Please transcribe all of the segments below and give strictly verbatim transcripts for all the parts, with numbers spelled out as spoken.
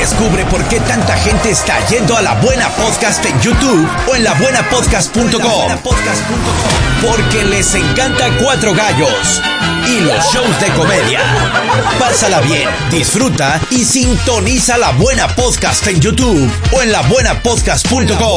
Descubre por qué tanta gente está yendo a La Buena Podcast en YouTube o en la buena podcast punto com. Porque les encanta Cuatro Gallos y los shows de comedia. Pásala bien, disfruta y sintoniza La Buena Podcast en YouTube o en la buena podcast punto com.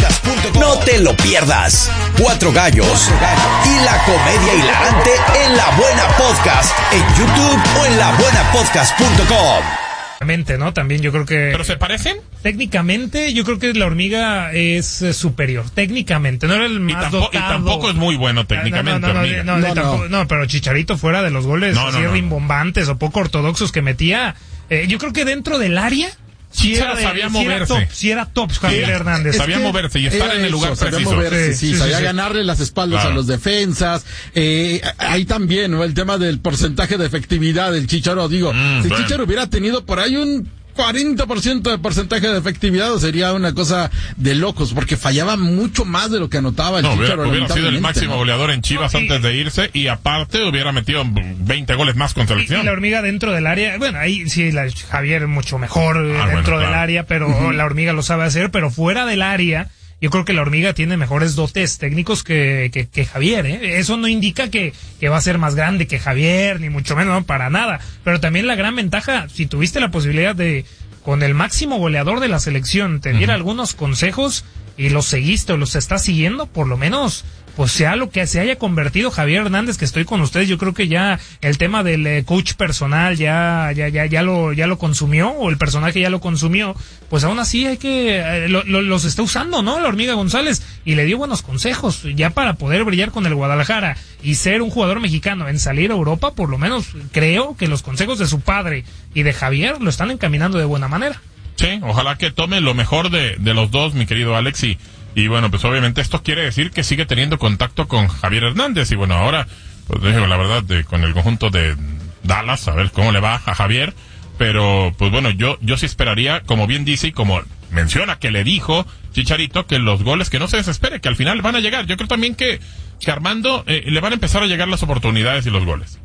No te lo pierdas. Cuatro Gallos y la comedia hilarante en La Buena Podcast en YouTube o en la buena podcast punto com. ¿No? También yo creo que... ¿Pero se parecen? Técnicamente, yo creo que la hormiga es eh, superior. Técnicamente, no era el más y tampoco, dotado. Y tampoco es muy bueno técnicamente, no, no, no, hormiga. no, no, no, tampoco, no, pero Chicharito fuera de los goles no, así no, no, rimbombantes no. o poco ortodoxos que metía, eh, yo creo que dentro del área... Sí, era de, sabía sí moverse. Era top, sí era top Javier sí, Hernández. Sabía es que moverse y estar en el lugar eso, preciso. Sabía moverse, sí, sí, sí, sabía sí, ganarle las espaldas claro. a los defensas. Eh, ahí también, ¿no? El tema del porcentaje de efectividad del Chicharo. Digo, mm, si bueno. Chicharo hubiera tenido por ahí un cuarenta por ciento de porcentaje de efectividad, sería una cosa de locos, porque fallaba mucho más de lo que anotaba el no, Chicharo. Hubiera, hubiera sido el máximo ¿no? goleador en Chivas no, y, antes de irse, y aparte hubiera metido veinte goles más con selección. Y, y la hormiga dentro del área, bueno, ahí sí, la, Javier mucho mejor ah, dentro bueno, claro. del área, pero uh-huh. la hormiga lo sabe hacer, pero fuera del área, yo creo que la hormiga tiene mejores dotes técnicos que, que, que Javier, ¿eh? Eso no indica que, que va a ser más grande que Javier, ni mucho menos, no, para nada. Pero también la gran ventaja, si tuviste la posibilidad de, con el máximo goleador de la selección, te diera uh-huh. algunos consejos y los seguiste o los estás siguiendo, por lo menos, pues sea lo que se haya convertido Javier Hernández, que estoy con ustedes, yo creo que ya el tema del eh, coach personal ya, ya, ya, ya lo, ya lo consumió, o el personaje ya lo consumió, pues aún así hay que, eh, lo, lo, los está usando, ¿no? La hormiga González, y le dio buenos consejos, ya para poder brillar con el Guadalajara, y ser un jugador mexicano en salir a Europa, por lo menos creo que los consejos de su padre y de Javier lo están encaminando de buena manera. Sí, ojalá que tome lo mejor de, de los dos, mi querido Alex, y Y bueno, pues obviamente esto quiere decir que sigue teniendo contacto con Javier Hernández. Y bueno, ahora, pues digo la verdad, de, con el conjunto de Dallas, a ver cómo le va a Javier. Pero, pues bueno, yo yo sí esperaría, como bien dice y como menciona que le dijo Chicharito, que los goles, que no se desespere, que al final van a llegar. Yo creo también que, que Armando eh, le van a empezar a llegar las oportunidades y los goles.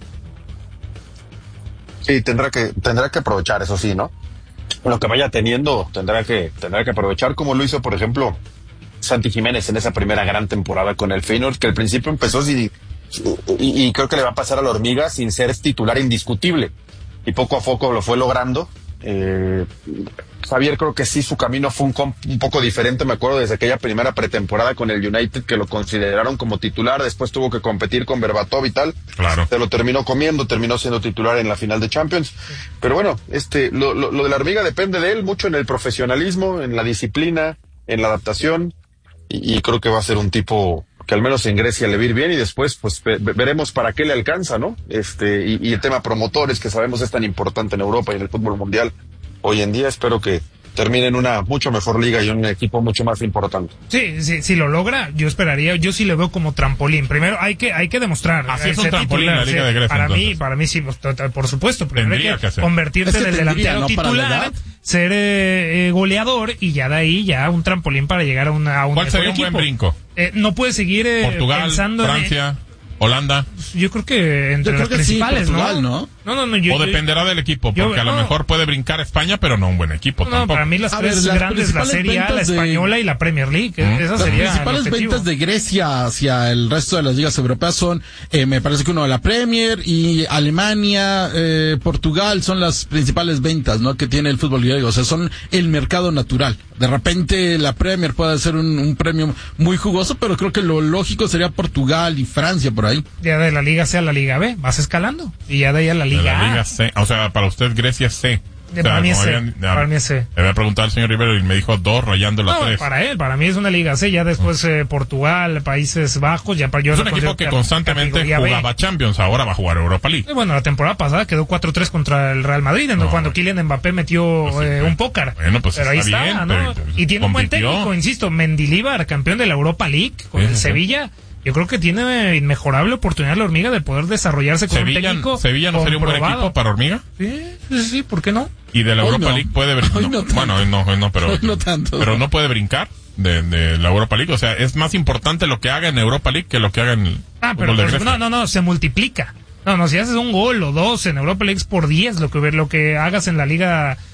Sí, tendrá que tendrá que aprovechar, eso sí, ¿no? Lo que vaya teniendo, tendrá que tendrá que aprovechar, como lo hizo, por ejemplo, Santi Jiménez en esa primera gran temporada con el Feyenoord, que al principio empezó y, y, y creo que le va a pasar a la hormiga sin ser titular indiscutible, y poco a poco lo fue logrando. eh, Javier creo que sí, su camino fue un, un poco diferente. Me acuerdo desde aquella primera pretemporada con el United, que lo consideraron como titular, después tuvo que competir con Berbatov y tal, claro. se lo terminó comiendo, terminó siendo titular en la final de Champions. Pero bueno, este lo, lo, lo de la hormiga depende de él mucho, en el profesionalismo, en la disciplina, en la adaptación, y, y creo que va a ser un tipo que al menos en Grecia le va a ir bien, y después pues ve, veremos para qué le alcanza, ¿no? Este y, y el tema promotores, que sabemos es tan importante en Europa y en el fútbol mundial hoy en día. Espero que termine en una mucho mejor liga y un equipo mucho más importante. Sí, sí, si lo logra, yo esperaría, yo sí le veo como trampolín. Primero hay que hay que demostrar. Así es un trampolín en la Liga de Grecia. Para entonces. mí, para mí sí, por supuesto. Primero Tendría hay que, que convertirse en el delantero ¿no? titular, ser eh, eh, goleador, y ya de ahí ya un trampolín para llegar a, una, a un ¿Cuál sería un equipo. buen brinco? Eh, no puede seguir eh, Portugal, pensando Francia, en, Holanda. yo creo que entre yo las creo que principales, sí, Portugal, ¿no? ¿no? No, no, no. Yo, o dependerá yo, del equipo, porque yo, a lo no. mejor puede brincar España, pero no un buen equipo No, tampoco. para mí las A tres ver, las grandes, la Serie A, la Española de... y la Premier League. ¿Mm? Esa Las sería principales el objetivo. ventas de Grecia hacia el resto de las ligas europeas son, eh, me parece que uno de la Premier, y Alemania, eh, Portugal son las principales ventas, ¿no? Que tiene el fútbol griego. O sea, son el mercado natural. De repente la Premier puede ser un, un premio muy jugoso, pero creo que lo lógico sería Portugal y Francia por ahí. Ya de la Liga C a la Liga B, vas escalando. Y ya de ahí a la Liga de la A. Liga C. O sea, para usted Grecia C. De O sea, para mí es como C. habían- Para mí es C. Le había preguntado al señor Rivero y me dijo dos, rayando la No, tres. para él, para mí es una Liga C. Ya después eh, Portugal, Países Bajos, ya para yo Es un lo equipo considero que ca- constantemente categoría B. jugaba Champions, ahora va a jugar Europa League. Eh, Bueno, la temporada pasada quedó cuatro tres contra el Real Madrid, ¿no? No, cuando bueno. Kylian Mbappé metió Pues sí, eh, pero- un pócar. bueno, pues pero ahí está está, bien, ¿no? pero- Y tiene un buen compitió. técnico, insisto, Mendilibar, campeón de la Europa League con Sí, el sí, sí. Sevilla. Yo creo que tiene inmejorable oportunidad la hormiga de poder desarrollarse con un Sevilla, técnico Sevilla no sería un buen comprobado. equipo para Hormiga. Sí, sí, sí, ¿por qué no? Y de la Hoy Europa no. League puede brincar. Hoy no tanto. Bueno, hoy no, hoy no, pero, Hoy no tanto. pero no puede brincar de, de la Europa League. O sea, es más importante lo que haga en Europa League que lo que haga en Ah, el pero fútbol de pues, Grecia. no, no, no, se multiplica. No, no, si haces un gol o dos en Europa League es por diez lo que lo que hagas en la liga